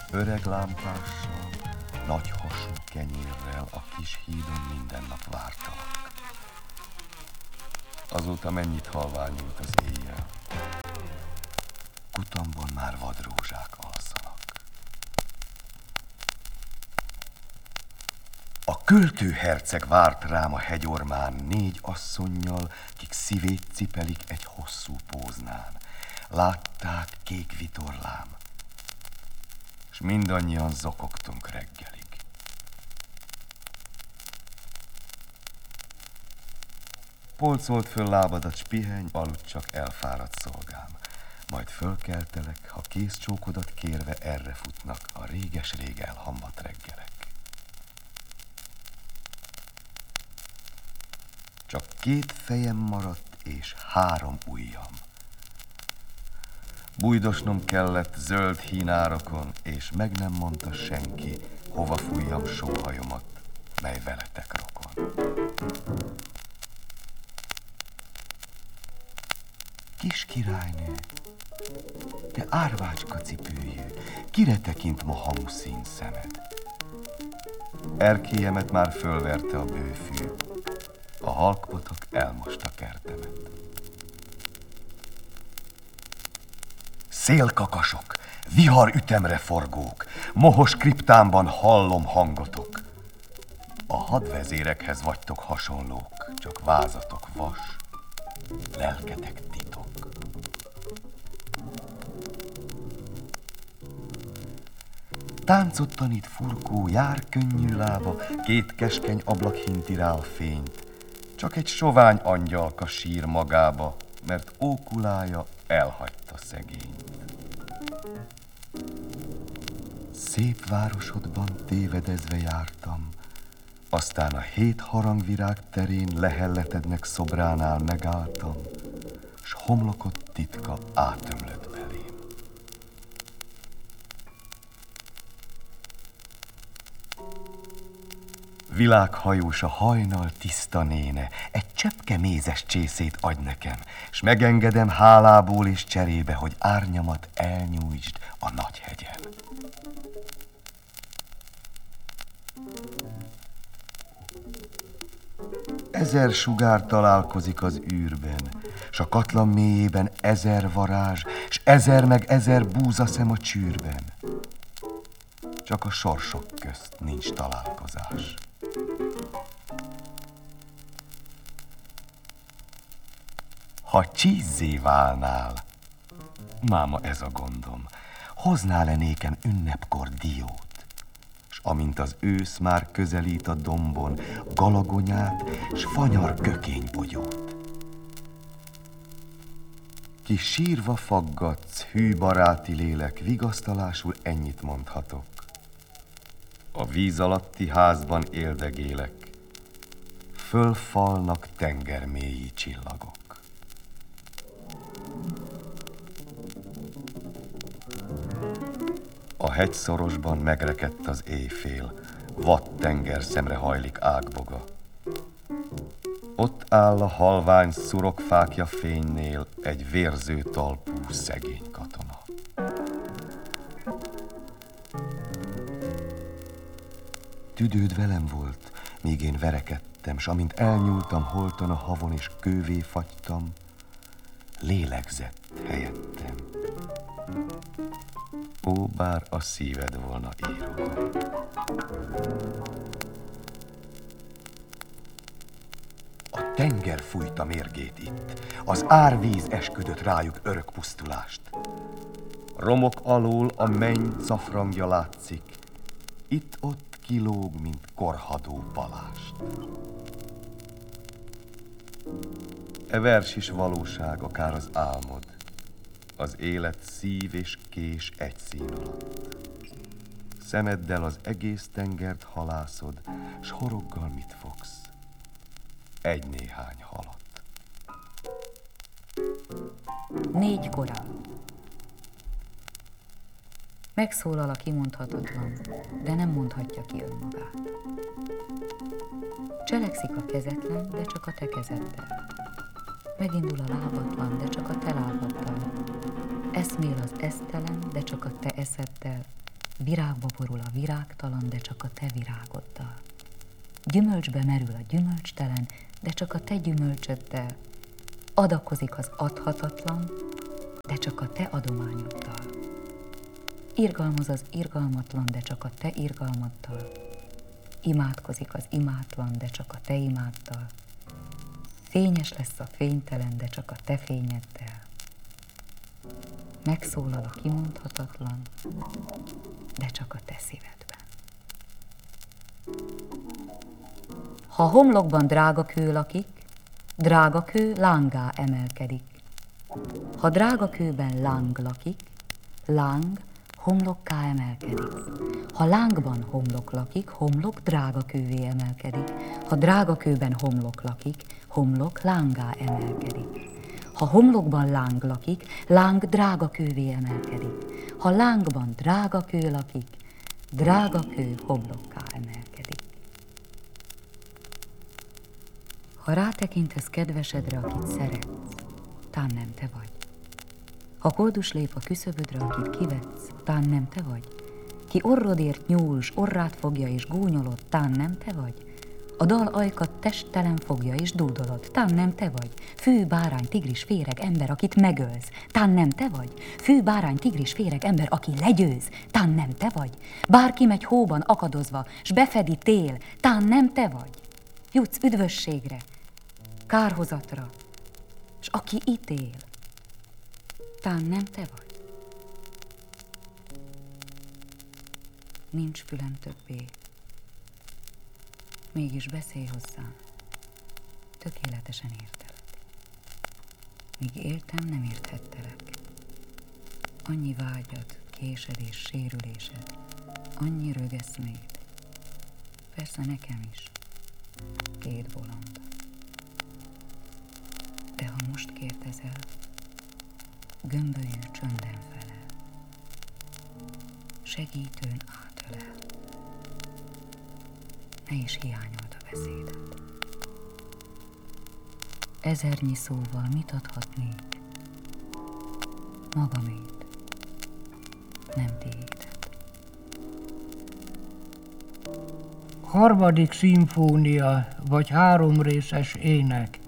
Öreg lámpással, nagy hasú kenyérrel a kis hídon minden nap vártalak. Azóta mennyit halványult az éjjel. Kutamban már vadrózsák alszanak. A költőherceg várt rám a hegyormán 4 asszonnyal, kik szívét cipelik egy hosszú póznán. Látták kék vitorlám, s mindannyian zokogtunk reggelig. Polcolt föl lábadat, s pihenj, aludt csak elfáradt szolgám. Majd fölkeltelek, ha kézcsókodat kérve erre futnak a réges-rég elhamvadt reggelek. Csak 2 fejem maradt és 3 ujjam. Bújdosnom kellett zöld hínárokon, és meg nem mondta senki, hova fújjam sóhajomat, mely veletek rokon. Kis királynő, te árvácska cipőjű, kire tekint ma hamuszín szemed? Erkélyemet már fölverte a bőfű, a halkpatak elmosta kertemet. Szélkakasok, vihar ütemre forgók, mohos kriptámban hallom hangotok. A hadvezérekhez vagytok hasonlók, csak vázatok vas, lelketek titok. Táncot tanít furkó, jár könnyű lába, 2 keskeny ablak hinti rá a fényt. Csak egy sovány angyalka sír magába, mert ókulája elhagyta szegényt. Szép városodban tévedezve jártam, aztán a 7 harangvirág terén lehelletednek szobránál megálltam, s homlokod titka átömlött belém. Világhajós a hajnal tiszta néne, egy cseppke mézes csészét adj nekem, s megengedem hálából és cserébe, hogy árnyamat elnyújtsd a nagy hegyen. Ezer sugár találkozik az űrben, s a katlan mélyében 1000 varázs, s 1000 meg 1000 búzaszem a csűrben. Csak a sorsok közt nincs találkozás. Ha csízzé válnál, máma ez a gondom, hoznál-e nékem ünnepkor diót, s amint az ősz már közelít a dombon, galagonyát s fanyar kökénybogyót. Ki sírva faggatsz, hű baráti lélek, vigasztalásul ennyit mondhatok. A víz alatti házban éldegélek, fölfalnak tengermélyi csillagok. A hegyszorosban megrekedt az éjfél, vad tenger szemre hajlik ágboga. Ott áll a halvány szurokfákja fénynél egy vérző talpú szegény katona. Tüdőd velem volt, míg én verekedtem, s amint elnyúltam holtan a havon és kővé fagytam, lélegzett helyettem. Ó, bár a szíved volna írógó. A tenger fújta mérgét itt, az árvíz esküdött rájuk örök pusztulást. Romok alól a menny szafrangja látszik, itt-ott kilóg, mint korhadó palást. E vers is valóság, akár az álmod, az élet szív és kés egy szín alatt. Szemeddel az egész tengert halászod, s horoggal mit fogsz? Egy néhány halat. 4 kora. Megszólal a kimondhatatlan, de nem mondhatja ki önmagát. Cselekszik a kezetlen, de csak a te kezeddel. Megindul a lábatlan, de csak a te lábaddal. Eszmél az esztelen, de csak a te eszeddel. Virágba borul a virágtalan, de csak a te virágoddal. Gyümölcsbe merül a gyümölcstelen, de csak a te gyümölcsöddel. Adakozik az adhatatlan, de csak a te adományoddal. Irgalmaz az irgalmatlan, de csak a te irgalmaddal. Imádkozik az imátlan, de csak a te imáddal. Fényes lesz a fénytelen, de csak a te fényeddel. Megszólal a kimondhatatlan, de csak a te szívedben. Ha homlokban drága kő lakik, drága kő lángá emelkedik. Ha drága kőben láng lakik, láng homlokká emelkedik. Ha lángban homlok lakik, homlok drága kővé emelkedik. Ha drága kőben homlok lakik, homlok lángá emelkedik. Ha homlokban láng lakik, láng drága kővé emelkedik. Ha lángban drága kő lakik, drága kő homlokká emelkedik. Ha rátekintesz kedvesedre, akit szeretsz, tán nem te vagy. Ha koldus lép a küszöbödre, akit kivetsz, tán nem te vagy. Ki orrodért nyúl, s orrát fogja és gúnyolod, tán nem te vagy. A dal ajkat testtelen fogja és dúdolod, tán nem te vagy. Fű, bárány, tigris, féreg, ember, akit megölsz, tán nem te vagy. Fű, bárány, tigris, féreg, ember, aki legyőz, tán nem te vagy. Bárki megy hóban akadozva, s befedi tél, tán nem te vagy. Jutsz üdvösségre, kárhozatra, s aki ítél, tán nem te vagy. Nincs fülem többé, mégis beszélj hozzám, tökéletesen értelek. Míg éltem, nem érthettelek. Annyi vágyad, késed és sérülésed, annyi rögeszméd, persze nekem is, két bolond. De ha most kérdezel, gömbölyű csönden felel, segítőn átölel. Ne is hiányold a beszédet. Ezernyi szóval mit adhatnék? Magamét, nem tiédet. Harmadik szimfónia, vagy háromrészes ének.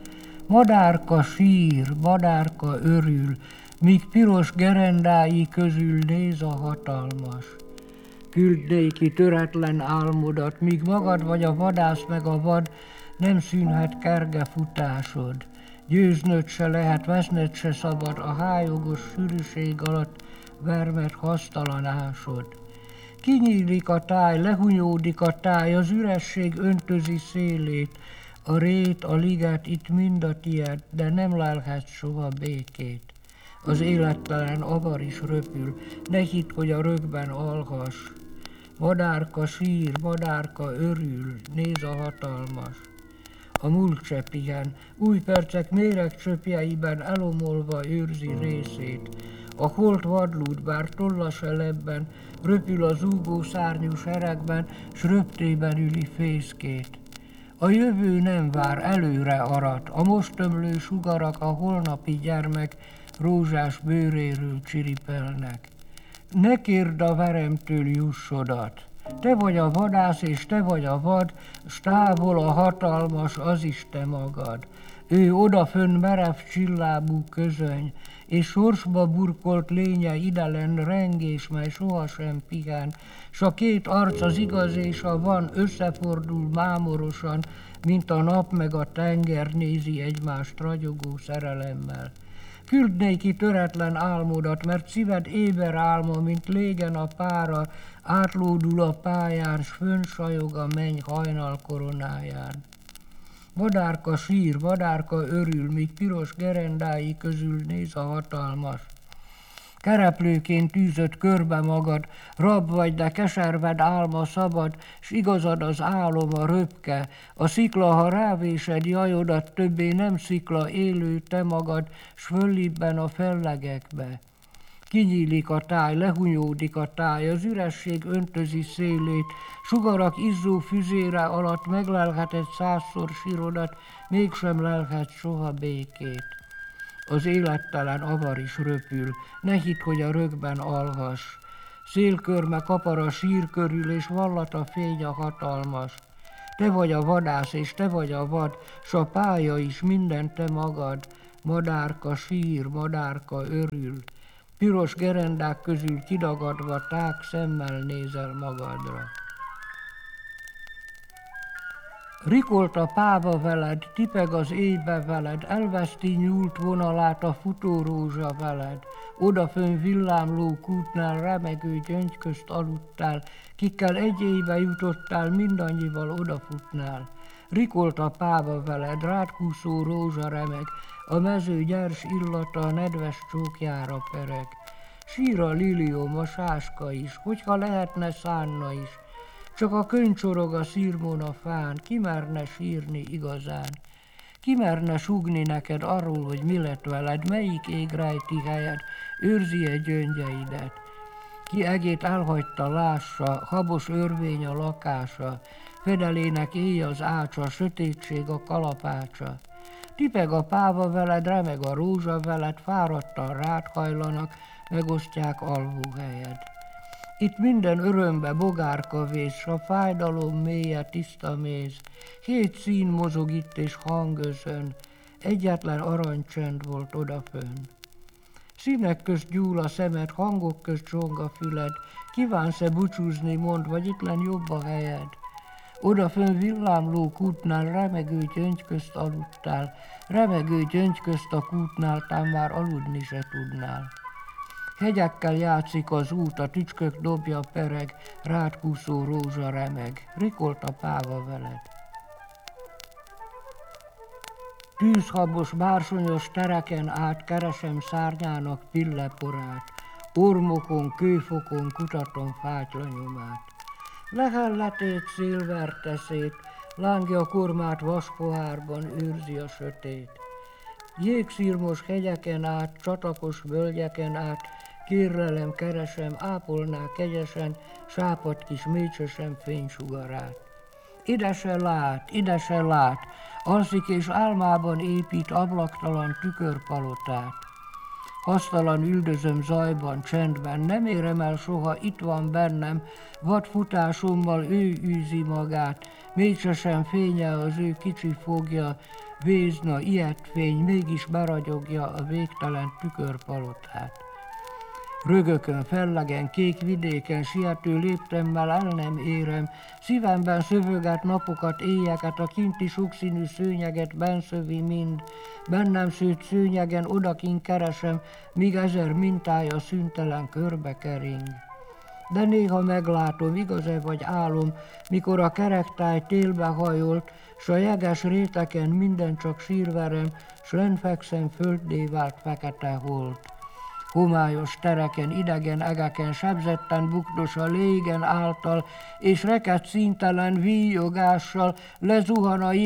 Madárka sír, madárka örül, míg piros gerendái közül néz a hatalmas. Küld néki töretlen álmodat, míg magad vagy a vadász meg a vad, nem szűnhet kerge futásod. Győznöd se lehet, veszned se szabad, a hájogos sűrűség alatt vermet hasztalanásod. Kinyílik a táj, lehunyódik a táj, az üresség öntözi szélét, a rét, a liget itt mind a tied, de nem lelhetsz soha békét. Az élettelen avar is röpül, ne hidd, hogy a rögben alhass. Madárka sír, madárka örül, néz a hatalmas. A múlt se pihen, új percek méregcsöpjeiben elomolva őrzi részét. A holt vadlúd, bár tolla se lebben, röpül a zúgó szárnyú seregben, s röptében üli fészkét. A jövő nem vár, előre arat, a most ömlő sugarak, a holnapi gyermek rózsás bőréről csiripelnek. Ne kérd a veremtől jussodat, te vagy a vadász és te vagy a vad, s távol a hatalmas, az is te magad. Ő odafönn merev csillábú közöny, és sorsba burkolt lénye idelen rengés, mely sohasem pihen, s a két arc az igaz és a van összefordul mámorosan, mint a nap meg a tenger nézi egymást ragyogó szerelemmel. Küld néki töretlen álmodat, mert szíved éber álma, mint légen a pára, átlódul a pályán, s fönnsajog a menny hajnal koronáján. Vadárka sír, vadárka örül, míg piros gerendái közül néz a hatalmas. Kereplőként tűzött körbe magad, rab vagy, de keserved álma szabad, s igazad az álom a röpke. A szikla, ha rávésed jajodat, többé nem szikla, élő te magad, s föllibben a fellegekbe. Kinyílik a táj, lehunyódik a táj, az üresség öntözi szélét, sugarak izzó füzére alatt meglelheted százszor sírodat, mégsem lelhet soha békét. Az élettelen avar is röpül, ne hidd, hogy a rögben alhass. Szélkörme kapar a sír körül, és vallat a fény a hatalmas. Te vagy a vadász, és te vagy a vad, s a pálya is minden te magad. Madárka sír, madárka örül, piros gerendák közül kidagadva tág szemmel nézel magadra. Rikolt a páva veled, tipeg az éjbe veled, elveszti nyúlt vonalát a futórózsa veled. Odafönn villámló kútnál remegő gyöngy közt aludtál, kikkel egy éjbe jutottál, mindannyival odafutnál. Rikolt a páva veled, rád kúszó rózsa remeg, a mező gyers illata a nedves csókjára pereg. Sír a lilium, a sáska is, hogyha lehetne szánna is, csak a könycsorog a szirmon a fán, ki merne sírni igazán? Ki merne sugni neked arról, hogy mi lett veled, melyik ég rejti helyed, őrzi-e gyöngyeidet? Ki egét elhagyta, lássa, habos örvény a lakása, fedelének éj az ácsa, sötétség a kalapácsa. Tipeg a páva veled, remeg a rózsa veled, fáradtan rád hajlanak, megosztják alvóhelyed. Itt minden örömbe bogárka vész, s a fájdalom mélye tiszta méz. 7 szín mozog itt és hangözön, egyetlen aranycsend volt odafönn. Színek közt gyúl a szemed, hangok közt csong a füled, kívánsz-e búcsúzni, mondd, vagy ittlen jobb a helyed. Odafönn villámló kútnál remegő gyöngy közt aludtál, remegő gyöngy közt a kútnál, tán már aludni se tudnál. Hegyekkel játszik az út, a tücskök dobja pereg, rád kúszó rózsa remeg, rikolt a páva veled. Tűzhabos, bársonyos tereken át keresem szárnyának pilleporát, ormokon, kőfokon kutatom fátyla-nyomát. Lehelletét szilverteszét, lángja kormát vaspohárban őrzi a sötét. Jégszirmos hegyeken át, csatakos völgyeken át, kérlelem, keresem, ápolná kegyesen, sápadt kis mécsösem fénysugarát. Ide se lát, alszik és álmában épít ablaktalan tükörpalotát. Hasztalan üldözöm zajban, csendben, nem érem el soha, itt van bennem, vadfutásommal ő űzi magát, mécsösen fénye az ő kicsi fogja, vézna, ilyet fény, mégis beragyogja a végtelen tükörpalotát. Rögökön, fellegen, kék vidéken, siető léptemmel el nem érem, szívemben szövöget napokat, éjjeket, a kinti sokszínű szőnyeget benszövi mind, bennem szőtt szőnyegen odakint keresem, míg 1000 mintája szüntelen körbe kering. De néha meglátom, igaz-e vagy álom, mikor a kerektáj télbe hajolt, s a jeges réteken minden csak sírverem, s lenfekszem földdé vált fekete hold. Homályos tereken, idegen egeken, sebzetten bukdos a légen által, és reket színtelen víjogással lezuhan a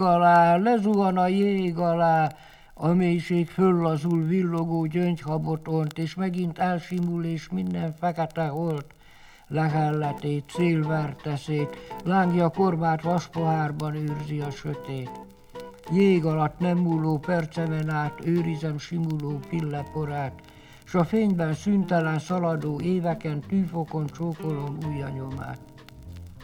jég alá, a mélység föllazul villogó gyöngyhabotont, és megint elsimul, és minden fekete holt. Lehelletét, szélverteszét, lángja kormát vaspohárban őrzi a sötét. Jég alatt nem múló percemen át őrizem simuló pilleporát, s a fényben szüntelen szaladó éveken tűfokon csókolom ujjanyomát.